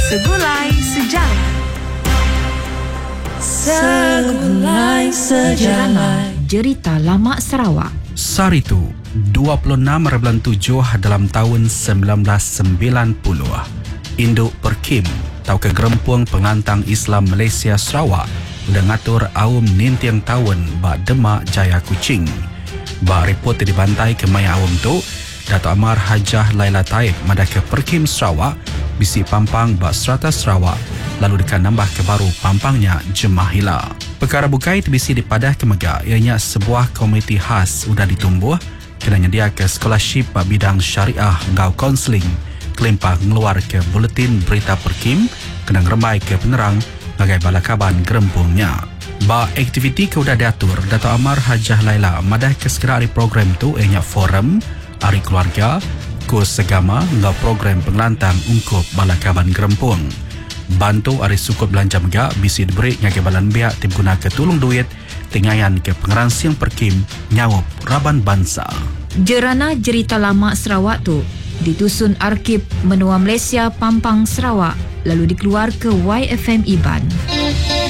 Segulai Sejarah. Segulai Sejarah. Cerita Lama Sarawak. Saritu 26/7 dalam tahun 1990. Induk Perkim atau Kegerempuang Pengantang Islam Malaysia Sarawak udah ngatur awam nintiang tahun bak Demak Jaya Kuching. Bak report dibantai ke maya awam tu, Dato' Amar Hajah Laila Taib madah ke Perkim Sarawak bisi pampang bak Serata Sarawak, lalu dekan nambah ke baru pampangnya Jemaah Hila. Perkara bukai bisi dipadah ke Megak, ianya sebuah komuniti khas sudah ditumbuh kena nyedia ke scholarship bak bidang syariah ngau kaunseling, kelimpah ngeluar ke buletin berita Perkim kena ngeremai ke penerang bagai balakaban gerempungnya. Ba aktiviti ke udah diatur, Dato' Amar Hajah Laila madah ke segera hari program tu ianya forum hari keluarga, kurs agama ngau program pengelantang ungkup balakaban gerempung. Bantu hari sukup belanja megak bisi diberi ngagai balan biak tim guna ke tulung duit tengayan ke pengeransiang Perkim nyawup Raban Bangsa. Jerana Cerita Lama Sarawak tu ditusun Arkib Menua Malaysia Pampang Sarawak lalu dikeluar ke YFM Iban.